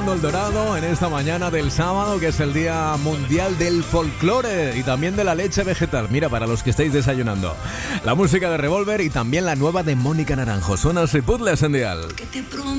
escuchando El Dorado en esta mañana del sábado, que es el Día Mundial del Folclore y también de la leche vegetal. Mira, para los que estáis desayunando. La música de Revolver y también la nueva de Mónica Naranjo. Suena así, Puzzles en Dial.